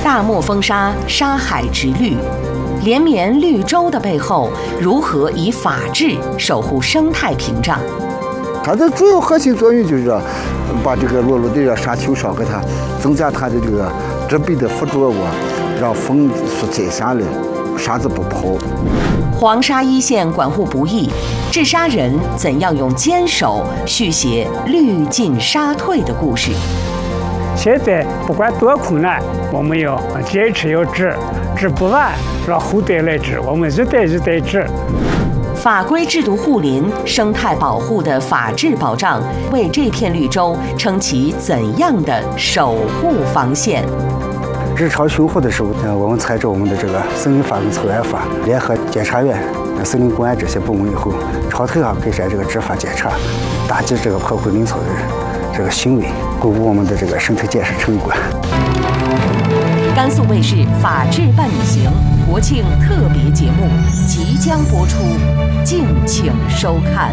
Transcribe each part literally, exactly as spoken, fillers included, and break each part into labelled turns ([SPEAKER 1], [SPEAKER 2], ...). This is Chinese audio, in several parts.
[SPEAKER 1] 大漠风沙，沙海直绿。连绵绿洲的背后，如何以法治守护生态屏障？
[SPEAKER 2] 它的主要核心作用就是把这个裸露的这沙丘上给它增加它的这个植被的附着物，让风速摘下来，沙子不跑。
[SPEAKER 1] 黄沙一线管护不易，治沙人怎样用坚守续写绿尽沙退的故事？
[SPEAKER 3] 现在不管多困难，我们要坚持要治，治不完让后代来治，我们一代一代治。
[SPEAKER 1] 法规制度护林，生态保护的法治保障，为这片绿洲撑起怎样的守护防线？
[SPEAKER 4] 日常巡护的时候，呃，我们采着我们的这个森林法跟草原法，联合检察院、森林公安这些部门以后，朝头上开展这个执法检查，打击这个破坏林草的这个行为，巩固我们的这个生态建设成果。
[SPEAKER 1] 甘肃卫视《法治伴你行》国庆特别节目即将播出，敬请收看。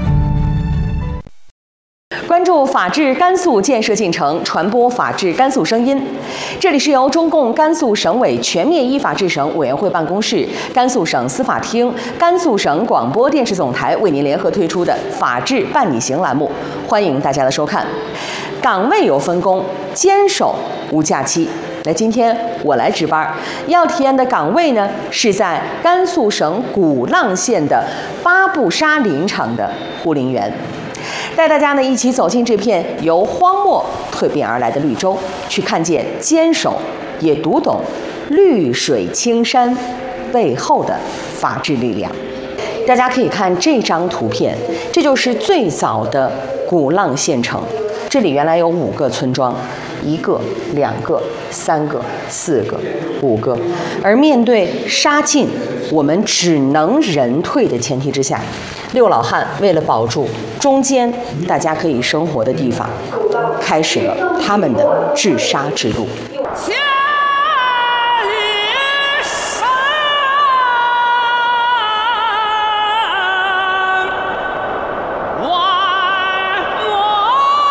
[SPEAKER 1] 关注法治甘肃建设进程，传播法治甘肃声音。这里是由中共甘肃省委全面依法治省委员会办公室、甘肃省司法厅、甘肃省广播电视总台为您联合推出的《法治伴你行》栏目，欢迎大家的收看。岗位有分工，坚守无假期。那今天我来值班，要体验的岗位呢是在甘肃省古浪县的八步沙林场的护林员。带大家呢一起走进这片由荒漠蜕变而来的绿洲，去看见坚守，也读懂绿水青山背后的法治力量。大家可以看这张图片，这就是最早的古浪县城。这里原来有五个村庄，一个、两个、三个、四个、五个。而面对沙尽，我们只能人退的前提之下，六老汉为了保住中间大家可以生活的地方，开始了他们的治沙之路。